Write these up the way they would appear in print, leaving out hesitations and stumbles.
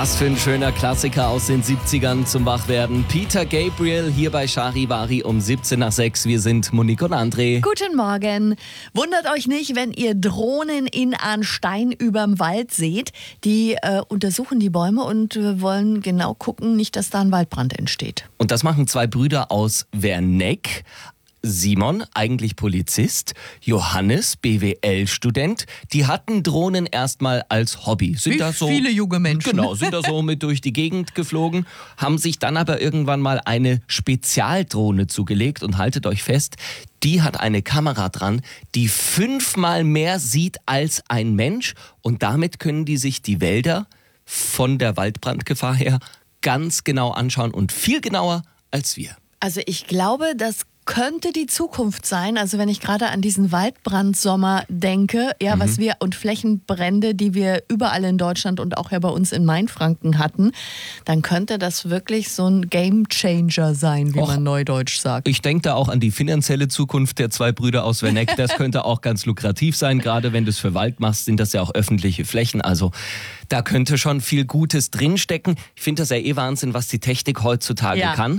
Was für ein schöner Klassiker aus den 70ern zum Wachwerden. Peter Gabriel hier bei Charivari um 17 nach 6. Wir sind Monique und André. Guten Morgen. Wundert euch nicht, wenn ihr Drohnen in Arnstein überm Wald seht. Die untersuchen die Bäume und wollen genau gucken, nicht, dass da ein Waldbrand entsteht. Und das machen zwei Brüder aus Werneck. Simon, eigentlich Polizist, Johannes, BWL-Student, die hatten Drohnen erstmal als Hobby. Wie viele junge Menschen. Genau, sind da so mit durch die Gegend geflogen, haben sich dann aber irgendwann mal eine Spezialdrohne zugelegt und haltet euch fest, die hat eine Kamera dran, die 5-mal mehr sieht als ein Mensch und damit können die sich die Wälder von der Waldbrandgefahr her ganz genau anschauen und viel genauer als wir. Also ich glaube, das könnte die Zukunft sein. Also wenn ich gerade an diesen Waldbrandsommer denke, ja, was wir und Flächenbrände, die wir überall in Deutschland und auch ja bei uns in Mainfranken hatten, dann könnte das wirklich so ein Gamechanger sein, wie man neudeutsch sagt. Ich denke da auch an die finanzielle Zukunft der zwei Brüder aus Werneck. Das könnte auch ganz lukrativ sein. Gerade wenn du es für Wald machst, sind das ja auch öffentliche Flächen. Also da könnte schon viel Gutes drinstecken. Ich finde das ja Wahnsinn, was die Technik heutzutage kann.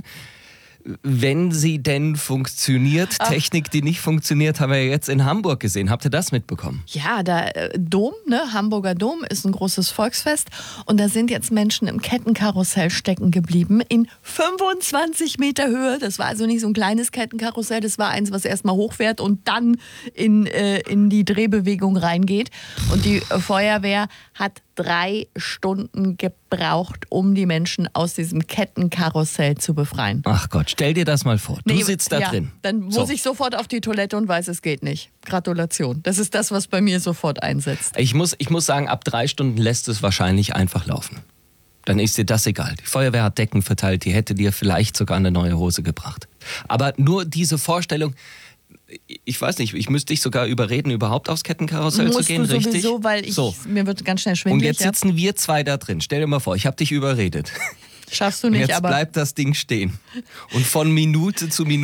Wenn sie denn funktioniert. Technik, die nicht funktioniert, haben wir jetzt in Hamburg gesehen. Habt ihr das mitbekommen? Ja, der Dom, Hamburger Dom, ist ein großes Volksfest. Und da sind jetzt Menschen im Kettenkarussell stecken geblieben in 25 Meter Höhe. Das war also nicht so ein kleines Kettenkarussell, das war eins, was erstmal hochfährt und dann in die Drehbewegung reingeht. Und die Feuerwehr hat 3 Stunden gebraucht, um die Menschen aus diesem Kettenkarussell zu befreien. Ach Gott, stell dir das mal vor. Du sitzt da drin. Dann muss ich sofort auf die Toilette und weiß, es geht nicht. Gratulation. Das ist das, was bei mir sofort einsetzt. Ich muss sagen, ab 3 Stunden lässt es wahrscheinlich einfach laufen. Dann ist dir das egal. Die Feuerwehr hat Decken verteilt, die hätte dir vielleicht sogar eine neue Hose gebracht. Aber nur diese Vorstellung, ich weiß nicht, ich müsste dich sogar überreden, überhaupt aufs Kettenkarussell zu gehen, richtig? Sowieso, weil mir wird ganz schnell schwindelig. Und jetzt sitzen wir zwei da drin. Stell dir mal vor, ich habe dich überredet. Schaffst du nicht, und jetzt bleibt das Ding stehen. Und von Minute zu Minute